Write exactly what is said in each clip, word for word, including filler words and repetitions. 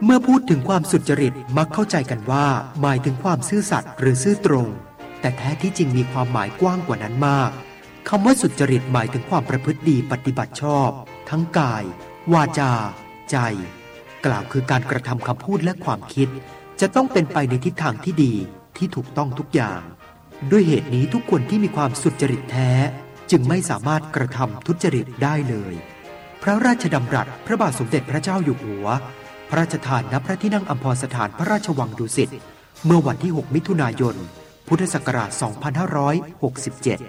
เมื่อพูดถึงความสุจริตมักเข้าใจกันว่าหมายถึงความซื่อสัตย์หรือซื่อตรงแต่แท้ที่จริงมีความหมายกว้างกว่านั้นมากคำว่าสุจริตหมายถึงความประพฤติดีปฏิบัติชอบทั้งกายวาจาใจกล่าวคือการกระทำคำพูดและความคิดจะต้องเป็นไปในทิศทางที่ดีที่ถูกต้องทุกอย่างด้วยเหตุนี้ทุกคนที่มีความสุจริตแท้จึงไม่สามารถกระทำทุจริตได้เลยพระราชดำรัสพระบาทสมเด็จพระเจ้าอยู่หัวพระราชทานณพระที่นั่งอัมพรสถานพระราชวังดุสิตเมื่อวันที่หกมิถุนายนพุทธศักราชสองพันห้าร้อยหกสิบเจ็ด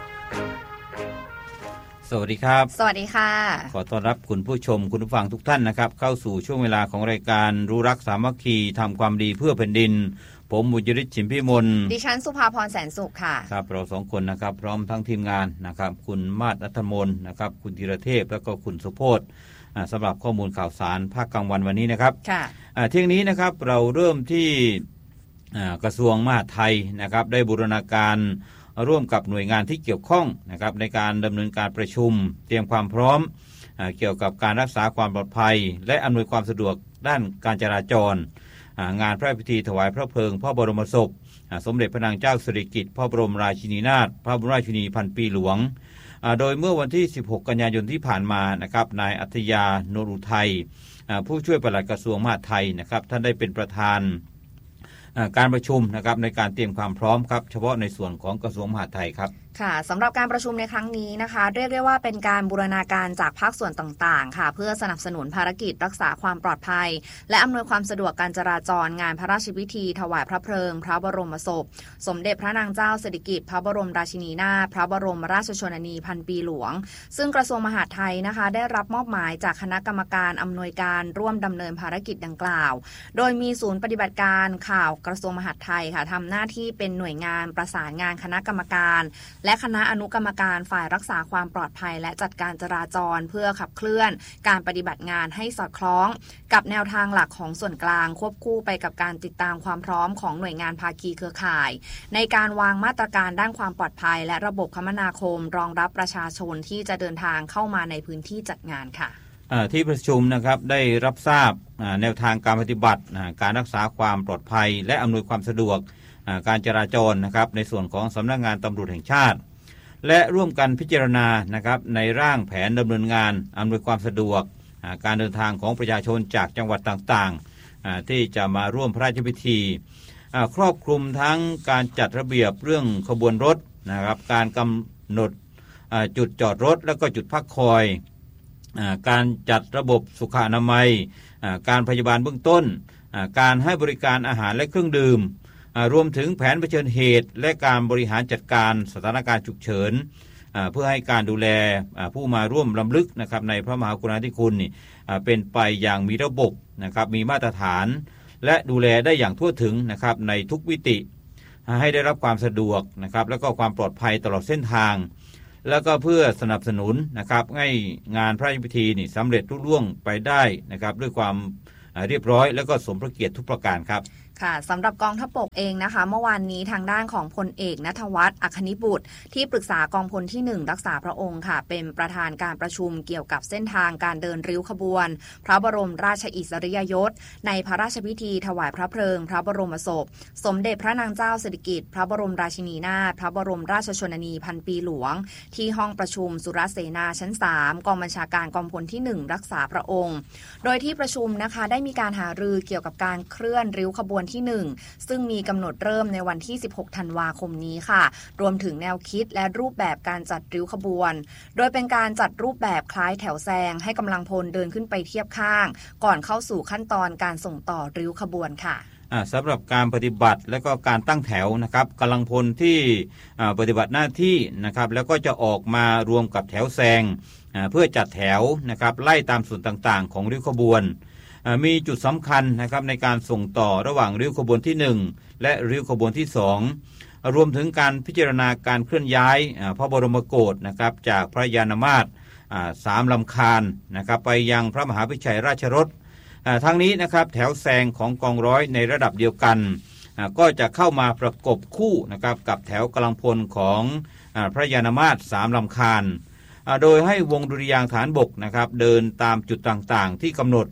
สวัสดีครับสวัสดีค่ะขอต้อนรับคุณผู้ชมคุณผู้ฟังทุกท่านนะครับเข้าสู่ช่วงเวลาของรายการรู้รักสามัคคีทำความดีเพื่อแผ่นดินผมบุญยริศ ฉิมพิมลดิฉันสุภาพรแสนสุขค่ะครับเราสองคนนะครับพร้อมทั้งทีมงานนะครับคุณมาศ อัฏฐมนนะครับคุณธีรเทพแล้วก็คุณสุโพธสำหรับข้อมูลข่าวสารภาคกลางวันวันนี้นะครับค่ะเที่ยงนี้นะครับเราเริ่มที่กระทรวงมหาดไทยนะครับได้บูรณาการร่วมกับหน่วยงานที่เกี่ยวข้องนะครับในการดำเนินการประชุมเตรียมความพร้อมเกี่ยวกับการรักษาความปลอดภัยและอำนวยความสะดวกด้านการจราจรงานพระราชพิธีถวายพระเพลิงพระบรมศพสมเด็จพระนางเจ้าสิริกิติ์พระบรมราชินีนาถพระบรมราชินีพันปีหลวงโดยเมื่อวันที่สิบหกกันยายนที่ผ่านมานะครับนายอัธยา นวลอุทัยผู้ช่วยปลัดกระทรวงมหาดไทยนะครับท่านได้เป็นประธานการประชุมนะครับในการเตรียมความพร้อมครับเฉพาะในส่วนของกระทรวงมหาดไทยครับค่ะสำหรับการประชุมในครั้งนี้นะคะเรียกได้ว่าเป็นการบูรณาการจากภาคส่วนต่างๆค่ะเพื่อสนับสนุนภารกิจรักษาความปลอดภัยและอำนวยความสะดวกการจราจรงานพระราชพิธีถวายพระเพลิงพระบรมศพสมเด็จพระนางเจ้าสิริกิติ์พระบรมราชินีนาถพระบรมราชชนนีพันปีหลวงซึ่งกระทรวงมหาดไทยนะคะได้รับมอบหมายจากคณะกรรมการอำนวยการร่วมดำเนินภารกิจดังกล่าวโดยมีศูนย์ปฏิบัติการข่าวกระทรวงมหาดไทยค่ะทำหน้าที่เป็นหน่วยงานประสานงานคณะกรรมการและคณะอนุกรรมการฝ่ายรักษาความปลอดภัยและจัดการจราจรเพื่อขับเคลื่อนการปฏิบัติงานให้สอดคล้องกับแนวทางหลักของส่วนกลางควบคู่ไปกับการติดตามความพร้อมของหน่วยงานภาคีเครือข่ายในการวางมาตรการด้านความปลอดภัยและระบบคมนาคมรองรับประชาชนที่จะเดินทางเข้ามาในพื้นที่จัดงานค่ะที่ประชุมนะครับได้รับทราบแนวทางการปฏิบัติการรักษาความปลอดภัยและอำนวยความสะดวกการจราจรนะครับในส่วนของสำนักงานตำรวจแห่งชาติและร่วมกันพิจารณานะครับในร่างแผนดำเนินงานอำนวยความสะดวกการเดินทางของประชาชนจากจังหวัดต่างๆที่จะมาร่วมพระราชพิธีครอบคลุมทั้งการจัดระเบียบเรื่องขบวนรถนะครับการกำหนดจุดจอดรถและก็จุดพักคอยการจัดระบบสุขอนามัยการพยาบาลเบื้องต้นการให้บริการอาหารและเครื่องดื่มรวมถึงแผนเผชิญเหตุและการบริหารจัดการสถานการณ์ฉุกเฉินเพื่อให้การดูแลผู้มาร่วมรำลึกนะครับในพระมหากรุณาธิคุณนี่เป็นไปอย่างมีระบบนะครับมีมาตรฐานและดูแลได้อย่างทั่วถึงนะครับในทุกมิติให้ได้รับความสะดวกนะครับแล้วก็ความปลอดภัยตลอดเส้นทางแล้วก็เพื่อสนับสนุนนะครับให้งานพระราชพิธีนี่สำเร็จรุ่งเรืองไปได้นะครับด้วยความเรียบร้อยแล้วก็สมพระเกียรติทุกประการครับค่ะสำหรับกองทัพบกเองนะคะเมื่อวานนี้ทางด้านของพลเอกณัฐวัฒน์ อัคคณิบุตรที่ปรึกษากองพลที่หนึ่งรักษาพระองค์ค่ะเป็นประธานการประชุมเกี่ยวกับเส้นทางการเดินริ้วขบวนพระบรมราชอิสริยยศในพระราชพิธีถวายพระเพลิงพระบรมศพสมเด็จพระนางเจ้าสิริกิติ์พระบรมราชินีนาถพระบรมราชชนนีพันปีหลวงที่ห้องประชุมสุรเสนาชั้นสามกองบัญชาการกองพลที่หนึ่งรักษาพระองค์โดยที่ประชุมนะคะได้มีการหารือเกี่ยวกับการเคลื่อนริ้วขบวนที่หนึ่งซึ่งมีกำหนดเริ่มในวันที่สิบหกธันวาคมนี้ค่ะรวมถึงแนวคิดและรูปแบบการจัดริ้วขบวนโดยเป็นการจัดรูปแบบคล้ายแถวแซงให้กำลังพลเดินขึ้นไปเทียบข้างก่อนเข้าสู่ขั้นตอนการส่งต่อริ้วขบวนค่ะสำหรับการปฏิบัติและก็การตั้งแถวนะครับกำลังพลที่ปฏิบัติหน้าที่นะครับแล้วก็จะออกมารวมกับแถวแซงเพื่อจัดแถวนะครับไล่ตามส่วนต่างๆของริ้วขบวนมีจุดสำคัญนะครับในการส่งต่อระหว่างริ้วขบวนที่หนึ่งและริ้วขบวนที่สองรวมถึงการพิจารณาการเคลื่อนย้ายพระบรมโกศนะครับจากพระยานมาตรสามลำคาญนะครับไปยังพระมหาพิชัยราชรถทั้งนี้นะครับแถวแซงของกองร้อยในระดับเดียวกันก็จะเข้ามาประกบคู่นะครับกับแถวกำลังพลของพระยานมาตรสามลำคาญโดยให้วงดุริยางค์ฐานบกนะครับเดินตามจุดต่างๆที่กำหนด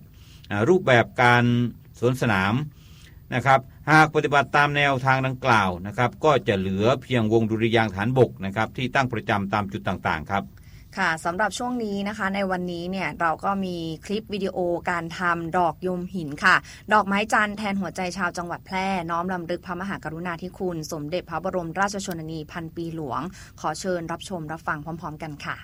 รูปแบบการสวนสนามนะครับหากปฏิบัติตามแนวทางดังกล่าวนะครับก็จะเหลือเพียงวงดุริยางค์ฐานบกนะครับที่ตั้งประจำตามจุดต่างๆครับค่ะสำหรับช่วงนี้นะคะในวันนี้เนี่ยเราก็มีคลิปวิดีโอการทำดอกยมหินค่ะดอกไม้จันทร์แทนหัวใจชาวจังหวัดแพร่น้อมรำลึกพระมหากรุณาธิคุณสมเด็จพระบรมราชชนนีพันปีหลวงขอเชิญรับชมรับฟังพร้อมๆกันค่ะ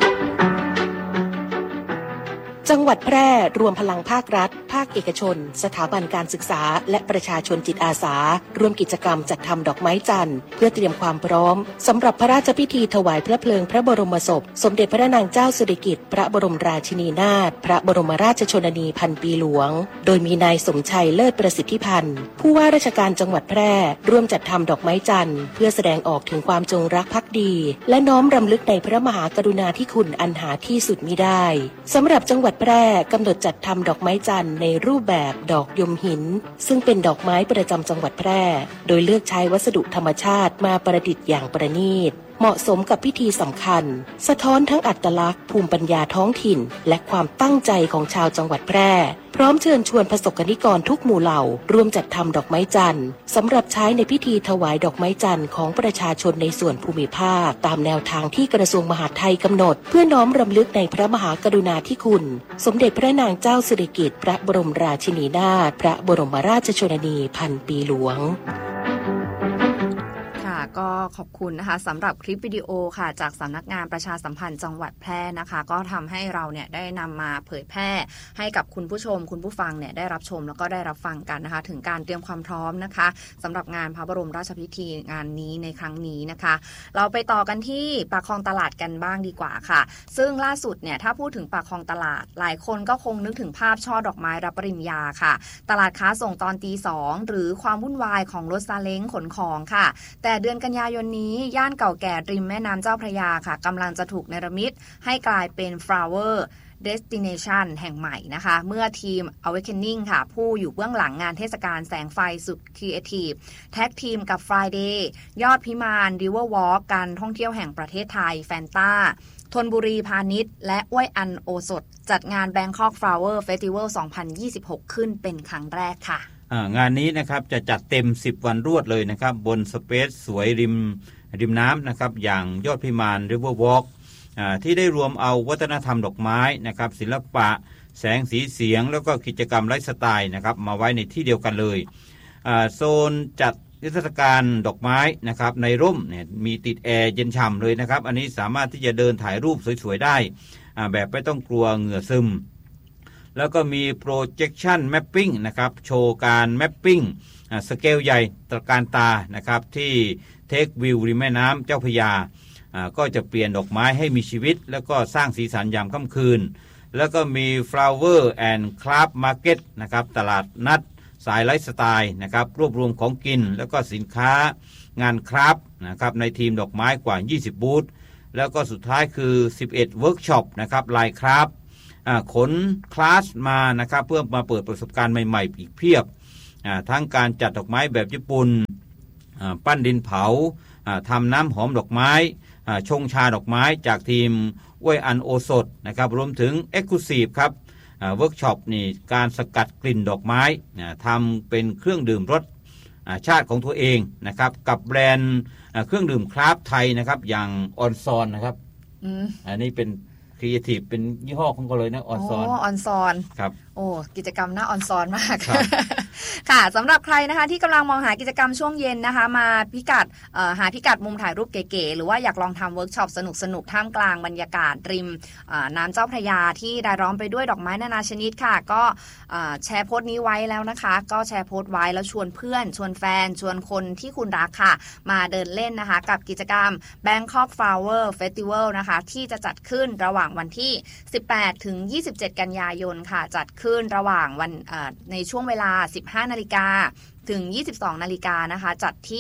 จังหวัดแพร่รวมพลังภาครัฐภาคเอกชนสถาบันการศึกษาและประชาชนจิตอาสาร่วมกิจกรรมจัดทำดอกไม้จันทร์เพื่อเตรียมความพร้อมสำหรับพระราชพิธีถวายพระเพลิงพระบรมศพสมเด็จพระนางเจ้าสิริกิติ์พระบรมราชินีนาถพระบรมราชชนนีพันปีหลวงโดยมีนายสมชัยเลิศประสิทธิพันธ์ผู้ว่าราชการจังหวัดแพร่ร่วมจัดทำดอกไม้จันทร์เพื่อแสดงออกถึงความจงรักภักดีและน้อมรำลึกในพระมหากรุณาธิคุณอันหาที่สุดมิได้สำหรับจังหวัดแพร่กำหนดจัดทำดอกไม้จันทร์ในรูปแบบดอกยมหินซึ่งเป็นดอกไม้ประจำจังหวัดแพร่โดยเลือกใช้วัสดุธรรมชาติมาประดิษฐ์อย่างประณีตเหมาะสมกับพิธีสำคัญสะท้อนทั้งอัตลักษณ์ภูมิปัญญาท้องถิ่นและความตั้งใจของชาวจังหวัดแพร่พร้อมเชิญชวนประสบกนิกรทุกหมู่เหล่าร่วมจัดทำดอกไม้จันทร์สำหรับใช้ในพิธีถวายดอกไม้จันทร์ของประชาชนในส่วนภูมิภาคตามแนวทางที่กระทรวงมหาดไทยกำหนดเพื่อน้อมรำลึกในพระมหากรุณาธิคุณสมเด็จพระนางเจ้าสิริกิติ์พระบรมราชินีนาถพระบรมราชชนนีพันปีหลวงก็ขอบคุณนะคะสำหรับคลิปวิดีโอค่ะจากสำนักงานประชาสัมพันธ์จังหวัดแพร่นะคะก็ทำให้เราเนี่ยได้นำมาเผยแพร่ให้กับคุณผู้ชมคุณผู้ฟังเนี่ยได้รับชมแล้วก็ได้รับฟังกันนะคะถึงการเตรียมความพร้อมนะคะสำหรับงานพระบรมราชพิธีงานนี้ในครั้งนี้นะคะเราไปต่อกันที่ปากคลองตลาดกันบ้างดีกว่าค่ะซึ่งล่าสุดเนี่ยถ้าพูดถึงปากคลองตลาดหลายคนก็คงนึกถึงภาพช่อดอกไม้รับปริญญาค่ะตลาดค้าส่งตอนตีสองหรือความวุ่นวายของรถซาเล้งขนของค่ะแต่เดือนกันยายนนี้ย่านเก่าแก่ริมแม่น้ำเจ้าพระยาค่ะกำลังจะถูกเนรมิตให้กลายเป็น Flower Destination แห่งใหม่นะคะเมื่อทีม Awakening ค่ะผู้อยู่เบื้องหลังงานเทศกาลแสงไฟสุดครีเอทีฟแท็กทีมกับ Friday ยอดพิมาน River Walk การท่องเที่ยวแห่งประเทศไทยแฟนต้าธนบุรีพาณิชย์และอ้วยอันโอสถจัดงาน Bangkok Flower Festival สองพันยี่สิบหกขึ้นเป็นครั้งแรกค่ะงานนี้นะครับจะจัดเต็มสิบวันรวดเลยนะครับบนสเปซสวยริมริมน้ำนะครับอย่างยอดพิมาน River Walk ที่ได้รวมเอาวัฒนธรรมดอกไม้นะครับศิลปะแสงสีเสียงแล้วก็กิจกรรมไลฟ์สไตล์นะครับมาไว้ในที่เดียวกันเลยโซนจัดนิทรรศการดอกไม้นะครับในร่มเนี่ยมีติดแอร์เย็นฉ่ำเลยนะครับอันนี้สามารถที่จะเดินถ่ายรูปสวยๆได้แบบไม่ต้องกลัวเหงื่อซึมแล้วก็มี projection mapping นะครับโชว์การ mapping สเกลใหญ่ตระการตานะครับที่ Take View ริมแม่น้ำเจ้าพระยาก็จะเปลี่ยนดอกไม้ให้มีชีวิตแล้วก็สร้างสีสันยามค่ำคืนแล้วก็มี Flower and Craft Market นะครับตลาดนัดสายไลฟ์สไตล์นะครับรวบรวมของกินแล้วก็สินค้างานคราฟต์นะครับในทีมดอกไม้กว่ายี่สิบบูธแล้วก็สุดท้ายคือสิบเอ็ดเวิร์กช็อปนะครับลายคราฟต์ขนคลาสมานะครับเพื่อมาเปิดประสบการณ์ใหม่ๆอีกเพียบทั้งการจัดดอกไม้แบบญี่ปุ่นปั้นดินเผาทำน้ำหอมดอกไม้ชงชาดอกไม้จากทีมอ้วยอันโอสถนะครับรวมถึง Exclusive ครับเวิร์กช็อปนี่การสกัดกลิ่นดอกไม้ทำเป็นเครื่องดื่มรสชาติของตัวเองนะครับกับแบรนด์เครื่องดื่มคราฟต์ไทยนะครับอย่างออนซอนนะครับ อ, อันนี้เป็นครีเอทีฟเป็นยี่ห้อของเขาเลยนะออนซอนอ๋อออนซอนครับโอ้กิจกรรมน่าออนซอนมากค่ะสำหรับใครนะคะที่กำลังมองหากิจกรรมช่วงเย็นนะคะมาพิกัดหาพิกัดมุมถ่ายรูปเก๋ๆหรือว่าอยากลองทำเวิร์กช็อปสนุกๆท่ามกลางบรรยากาศริมน้ำเจ้าพระยาที่รายล้อมไปด้วยดอกไม้นานาชนิดค่ะก็แชร์โพสต์นี้ไว้แล้วนะคะก็แชร์โพสต์ไว้แล้วชวนเพื่อนชวนแฟนชวนคนที่คุณรักค่ะมาเดินเล่นนะคะกับกิจกรรม Bangkok Flower Festival นะคะที่จะจัดขึ้นระหว่างวันที่สิบแปดถึงยี่สิบเจ็ดกันยายนค่ะจัดขึ้นระหว่างวันในช่วงเวลา สิบห้านาฬิกาถึง ยี่สิบสองนาฬิกานะคะจัดที่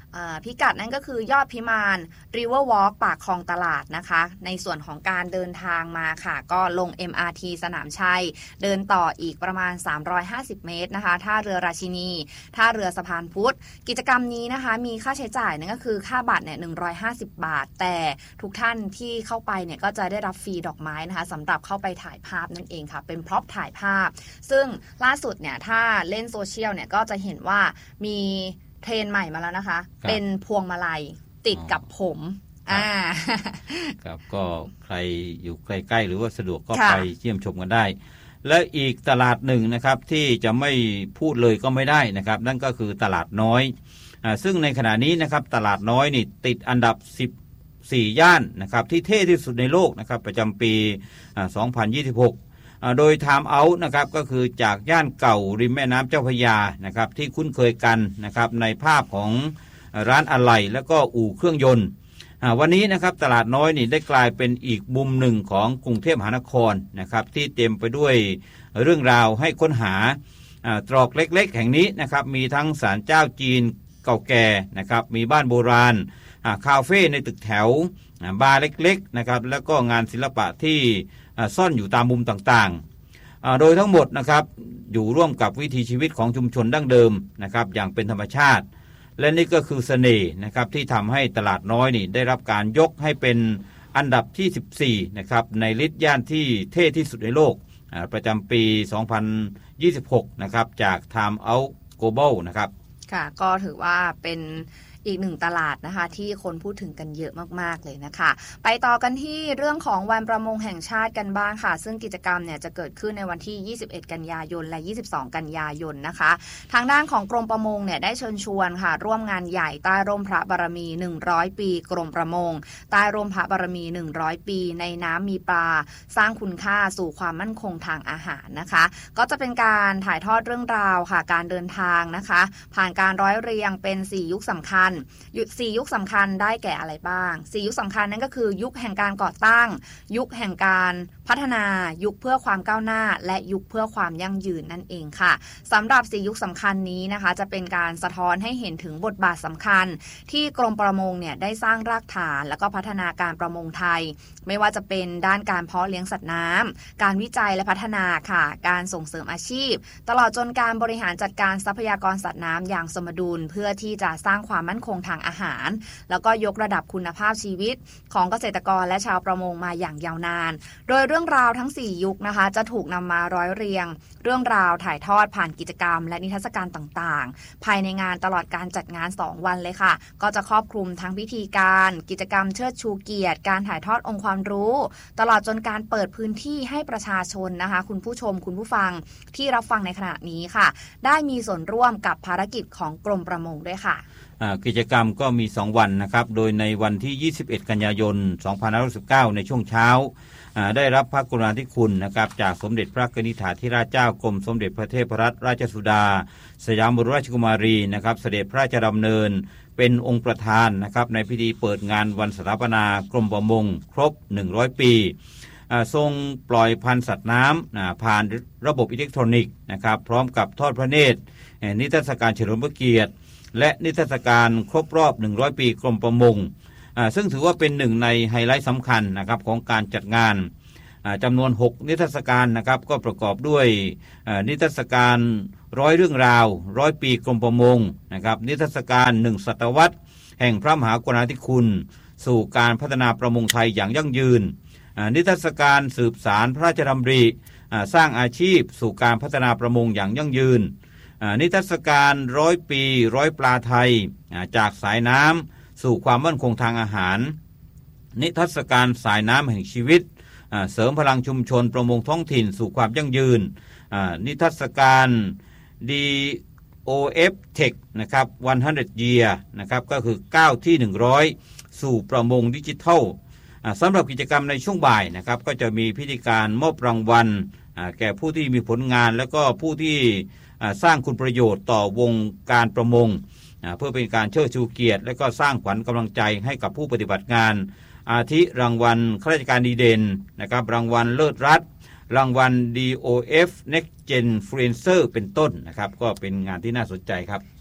พิกัดนั่นก็คือยอดพิมาน River Walk ปากคลองตลาดนะคะในส่วนของการเดินทางมาค่ะก็ลง เอ็ม อาร์ ที สนามชัยเดินต่ออีกประมาณสามร้อยห้าสิบเมตรนะคะท่าเรือราชินีท่าเรือสะพานพุทธกิจกรรมนี้นะคะมีค่าใช้จ่ายนั่นก็คือค่าบัตรเนี่ยหนึ่งร้อยห้าสิบบาทแต่ทุกท่านที่เข้าไปเนี่ยก็จะได้รับฟรีดอกไม้นะคะสำหรับเข้าไปถ่ายภาพนั่นเองค่ะเป็นพร็อพถ่ายภาพซึ่งล่าสุดเนี่ยถ้าเล่นโซเชียลเนี่ยก็จะเห็นว่ามีเทรนใหม่มาแล้วนะคะเป็นพวงมาลัยติดกับผมอ่าครับก็ใครอยู่ใกล้ๆหรือว่าสะดวกก็ไปเยี่ยมชมกันได้และอีกตลาดหนึ่งนะครับที่จะไม่พูดเลยก็ไม่ได้นะครับนั่นก็คือตลาดน้อยอ่าซึ่งในขณะนี้นะครับตลาดน้อยนี่ติดอันดับสิบสี่ย่านนะครับที่เท่ที่สุดในโลกนะครับประจำปีอ่าสองพันยี่สิบหกโดย Time Out นะครับก็คือจากย่านเก่าริมแม่น้ำเจ้าพระยานะครับที่คุ้นเคยกันนะครับในภาพของร้านอะไหล่แล้วก็อู่เครื่องยนต์วันนี้นะครับตลาดน้อยนี่ได้กลายเป็นอีกมุมหนึ่งของกรุงเทพมหานครนะครับที่เต็มไปด้วยเรื่องราวให้ค้นหาตรอกเล็กๆแห่งนี้นะครับมีทั้งศาลเจ้าจีนเก่าแก่นะครับมีบ้านโบราณคาเฟ่ในตึกแถวบาร์เล็กๆนะครับแล้วก็งานศิลปะที่ซ่อนอยู่ตามมุมต่างๆโดยทั้งหมดนะครับอยู่ร่วมกับวิถีชีวิตของชุมชนดั้งเดิมนะครับอย่างเป็นธรรมชาติและนี่ก็คือเสน่ห์นะครับที่ทำให้ตลาดน้อยนี่ได้รับการยกให้เป็นอันดับที่สิบสี่นะครับในลิสต์ย่านที่เท่ที่สุดในโลกประจำปีสองพันยี่สิบหกนะครับจาก Time Out Global นะครับค่ะก็ถือว่าเป็นอีกหนึ่งตลาดนะคะที่คนพูดถึงกันเยอะมากๆเลยนะคะไปต่อกันที่เรื่องของวันประมงแห่งชาติกันบ้างค่ะซึ่งกิจกรรมเนี่ยจะเกิดขึ้นในวันที่ยี่สิบเอ็ดกันยายนและยี่สิบสองกันยายนนะคะทางด้านของกรมประมงเนี่ยได้เชิญชวนค่ะร่วมงานใหญ่ใต้ร่มพระบารมีหนึ่งร้อยปีกรมประมงใต้ร่มพระบารมีหนึ่งร้อยปีในน้ำมีปลาสร้างคุณค่าสู่ความมั่นคงทางอาหารนะคะก็จะเป็นการถ่ายทอดเรื่องราวค่ะการเดินทางนะคะผ่านการร้อยเรียงเป็นสี่ยุคสำคัญสี่ยุคสำคัญได้แก่อะไรบ้างสี่ยุคสำคัญนั่นก็คือยุคแห่งการก่อตั้งยุคแห่งการพัฒนายุคเพื่อความก้าวหน้าและยุคเพื่อความยั่งยืนนั่นเองค่ะสำหรับสี่ยุคสำคัญนี้นะคะจะเป็นการสะท้อนให้เห็นถึงบทบาทสำคัญที่กรมประมงเนี่ยได้สร้างรากฐานและก็พัฒนาการประมงไทยไม่ว่าจะเป็นด้านการเพาะเลี้ยงสัตว์น้ำการวิจัยและพัฒนาค่ะการส่งเสริมอาชีพตลอดจนการบริหารจัดการทรัพยากรสัตว์น้ำอย่างสมดุลเพื่อที่จะสร้างความมั่นคงทางอาหารแล้วก็ยกระดับคุณภาพชีวิตของเกษตรกรและชาวประมงมาอย่างยาวนานโดยเรื่องราวทั้งสี่ยุคนะคะจะถูกนำมาร้อยเรียงเรื่องราวถ่ายทอดผ่านกิจกรรมและนิทรรศการต่างๆภายในงานตลอดการจัดงานสองวันเลยค่ะก็จะครอบคลุมทั้งพิธีการกิจกรรมเชิดชูเกียรติการถ่ายทอดองค์ความรู้ตลอดจนการเปิดพื้นที่ให้ประชาชนนะคะคุณผู้ชมคุณผู้ฟังที่รับฟังในขณะนี้ค่ะได้มีส่วนร่วมกับภารกิจของกรมประมงด้วยค่ะกิจกรรมก็มีสองวันนะครับโดยในวันที่ยี่สิบเอ็ดกันยายนสองพันห้าร้อยสิบเก้าในช่วงเช้าได้รับพระกรุณาธิคุณนะครับจากสมเด็จพระกนิษฐาธิราชเจ้ากรมสมเด็จพระเทพรัตนราชสุดาสยามบรมราชกุมารีนะครับเสด็จพระราชดำเนินเป็นองค์ประธานนะครับในพิธีเปิดงานวันสถาปนากรมประมงครบหนึ่งร้อยปีทรงปล่อยพันธุ์สัตว์น้ำผ่านระบบอิเล็กทรอนิกส์นะครับพร้อมกับทอดพระเนตรนิทรรศการเฉลิมพระเกียรติและนิทรรศการครบรอบหนึ่งร้อยปีกรมประมงซึ่งถือว่าเป็นหนึ่งในไฮไลท์สำคัญนะครับของการจัดงานจำนวนหกนิทรรศการนะครับก็ประกอบด้วยนิทรรศการร้อยเรื่องราวร้อยปีกรมประมงนะครับนิทรรศการหนึ่งศตวรรษแห่งพระมหากรุณาธิคุณสู่การพัฒนาประมงไทยอย่างยั่งยืนนิทรรศการสืบสารพระราชดำริสร้างอาชีพสู่การพัฒนาประมงอย่างยั่งยืนนิทรรศการร้อยปีร้อยปลาไทยจากสายน้ำสู่ความมั่นคงทางอาหารนิทรรศการสายน้ำแห่งชีวิตเสริมพลังชุมชนประมงท้องถิ่นสู่ความยั่งยืนนิทรรศการ ดี โอ เอฟ Tech นะครับหนึ่งร้อย year นะครับก็คือก้าวที่หนึ่งร้อยสู่ประมงดิจิทัลสำหรับกิจกรรมในช่วงบ่ายนะครับก็จะมีพิธีการมอบรางวัลแก่ผู้ที่มีผลงานและก็ผู้ที่สร้างคุณประโยชน์ต่อวงการประมงเพื่อเป็นการเชิดชูเกียรติและก็สร้างขวัญกำลังใจให้กับผู้ปฏิบัติงานอาทิรางวัลข้าราชการดีเด่นนะครับรางวัลเลิศรัฐรางวัล ดี โอ เอฟ Next Gen Influencer เป็นต้นนะครับก็เป็นงานที่น่าสนใจครับ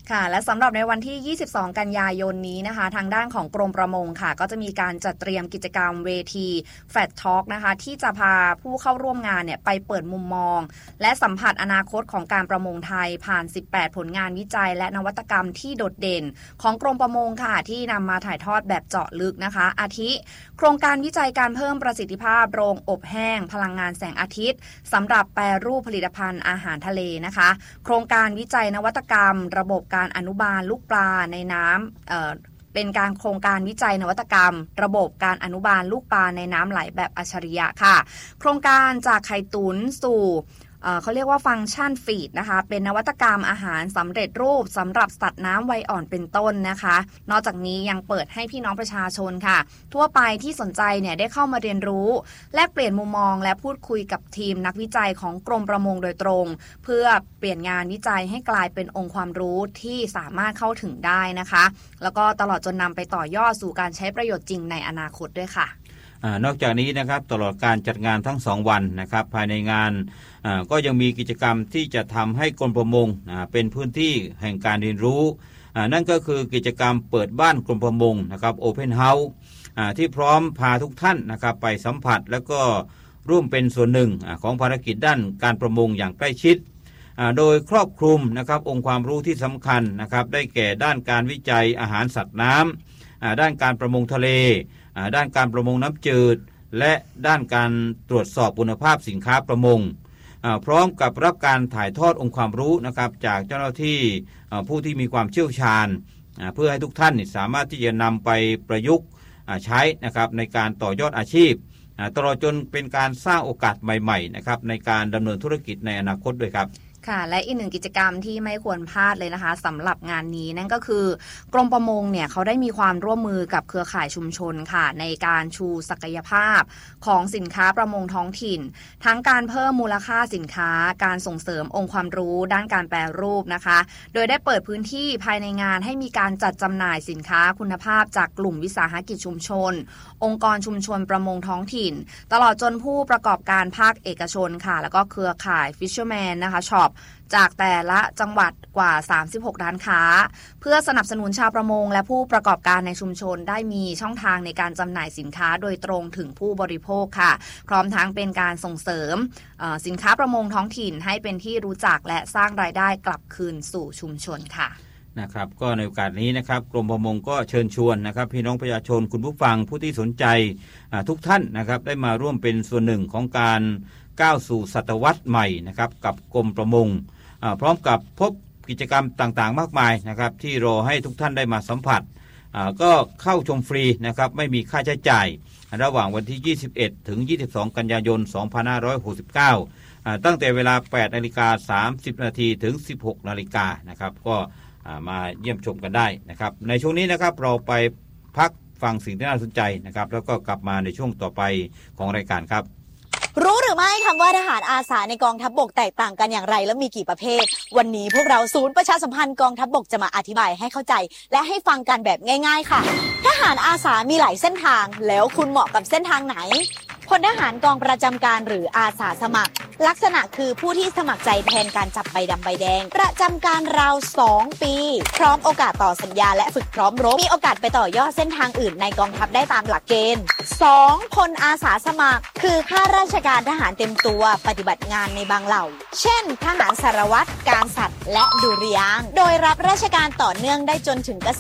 ค่ะและสำหรับในวันที่ยี่สิบสองกันยายนนี้นะคะทางด้านของกรมประมงค่ะก็จะมีการจัดเตรียมกิจกรรมเวทีแฟลตทอล์กนะคะที่จะพาผู้เข้าร่วมงานเนี่ยไปเปิดมุมมองและสัมผัสอนาคตของการประมงไทยผ่านสิบแปดผลงานวิจัยและนวัตกรรมที่โดดเด่นของกรมประมงค่ะที่นำมาถ่ายทอดแบบเจาะลึกนะคะอาทิโครงการวิจัยการเพิ่มประสิทธิภาพโรงอบแห้งพลังงานแสงอาทิตย์สำหรับแปรรูปผลิตภัณฑ์อาหารทะเลนะคะโครงการวิจัยนวัตกรรมระบบการอนุบาลลูกปลาในน้ำเอ่อเป็นการโครงการวิจัยนวัตกรรมระบบการอนุบาลลูกปลาในน้ำไหลแบบอัจฉริยะค่ะโครงการจากไข่ตุ๋นสู่เขาเรียกว่าฟังก์ชันฟีดนะคะเป็นนวัตกรรมอาหารสำเร็จรูปสำหรับสัตว์น้ำวัยอ่อนเป็นต้นนะคะนอกจากนี้ยังเปิดให้พี่น้องประชาชนค่ะทั่วไปที่สนใจเนี่ยได้เข้ามาเรียนรู้แลกเปลี่ยนมุมมองและพูดคุยกับทีมนักวิจัยของกรมประมงโดยตรงเพื่อเปลี่ยนงานวิจัยให้กลายเป็นองค์ความรู้ที่สามารถเข้าถึงได้นะคะแล้วก็ตลอดจนนำไปต่อยอดสู่การใช้ประโยชน์จริงในอนาคตด้วยค่ะนอกจากนี้นะครับตลอดการจัดงานทั้งสองวันนะครับภายในงานก็ยังมีกิจกรรมที่จะทำให้กรมประมงเป็นพื้นที่แห่งการเรียนรู้นั่นก็คือกิจกรรมเปิดบ้านกรมประมงนะครับโอเพนเฮาส์ที่พร้อมพาทุกท่านนะครับไปสัมผัสแล้วก็ร่วมเป็นส่วนหนึ่งของภารกิจด้านการประมงอย่างใกล้ชิดโดยครอบคลุมนะครับองค์ความรู้ที่สำคัญนะครับได้แก่ด้านการวิจัยอาหารสัตว์น้ำด้านการประมงทะเลด้านการประมงน้ำจืดและด้านการตรวจสอบคุณภาพสินค้าประมงพร้อมกับรับการถ่ายทอดองค์ความรู้นะครับจากเจ้าหน้าที่ผู้ที่มีความเชี่ยวชาญเพื่อให้ทุกท่านสามารถที่จะนำไปประยุกต์ใช้นะครับในการต่อยอดอาชีพตลอดจนเป็นการสร้างโอกาสใหม่ๆนะครับในการดำเนินธุรกิจในอนาคตด้วยครับค่ะและอีกหนึ่งกิจกรรมที่ไม่ควรพลาดเลยนะคะสำหรับงานนี้นั่นก็คือกรมประมงเนี่ยเขาได้มีความร่วมมือกับเครือข่ายชุมชนค่ะในการชูศักยภาพของสินค้าประมงท้องถิ่นทั้งการเพิ่มมูลค่าสินค้าการส่งเสริมองค์ความรู้ด้านการแปรรูปนะคะโดยได้เปิดพื้นที่ภายในงานให้มีการจัดจำหน่ายสินค้าคุณภาพจากกลุ่มวิสาหกิจชุมชนองค์กรชุมชนประมงท้องถิ่นตลอดจนผู้ประกอบการภาคเอกชนค่ะแล้วก็เครือข่าย Fisherman นะคะช็อปจากแต่ละจังหวัดกว่าสามสิบหกร้านค้าเพื่อสนับสนุนชาวประมงและผู้ประกอบการในชุมชนได้มีช่องทางในการจำหน่ายสินค้าโดยตรงถึงผู้บริโภคค่ะพร้อมทั้งเป็นการส่งเสริมสินค้าประมงท้องถิ่นให้เป็นที่รู้จักและสร้างรายได้กลับคืนสู่ชุมชนค่ะนะครับก็ในโอกาสนี้นะครับกรมประมงก็เชิญชวนนะครับพี่น้องประชาชนคุณผู้ฟังผู้ที่สนใจทุกท่านนะครับได้มาร่วมเป็นส่วนหนึ่งของการก้าวสู่ศตวรรษใหม่นะครับกับกรมประมงพร้อมกับพบกิจกรรมต่างๆมากมายนะครับที่รอให้ทุกท่านได้มาสัมผัสก็เข้าชมฟรีนะครับไม่มีค่าใช้จ่ายระหว่างวันที่ยี่สิบเอ็ดถึงยี่สิบสองกันยายนสองพันห้าร้อยหกสิบเก้าตั้งแต่เวลา แปดนาฬิกาสามสิบนาทีถึง สิบหกนาฬิกานะครับก็มาเยี่ยมชมกันได้นะครับในช่วงนี้นะครับเราไปพักฟังสิ่งที่น่าสนใจนะครับแล้วก็กลับมาในช่วงต่อไปของรายการครับรู้หรือไม่คำว่าทหารอาสาในกองทัพบกแตกต่างกันอย่างไรและมีกี่ประเภทวันนี้พวกเราศูนย์ประชาสัมพันธ์กองทัพบกจะมาอธิบายให้เข้าใจและให้ฟังกันแบบง่ายๆค่ะทหารอาสามีหลายเส้นทางแล้วคุณเหมาะกับเส้นทางไหนพลทหารกองประจำการหรืออาสาสมัครลักษณะคือผู้ที่สมัครใจแทนการจับใบดำใบแดงประจำการราวสองปีพร้อมโอกาสต่อสัญญาและฝึกพร้อมรบมีโอกาสไปต่อยอดเส้นทางอื่นในกองทัพได้ตามหลักเกณฑ์สองพลอาสาสมัครคือข้าราชการทหารเต็มตัวปฏิบัติงานในบางเหล่าเช่นทหารสารวัตรการสัตว์และดุริยางค์โดยรับราชการต่อเนื่องได้จนถึงเก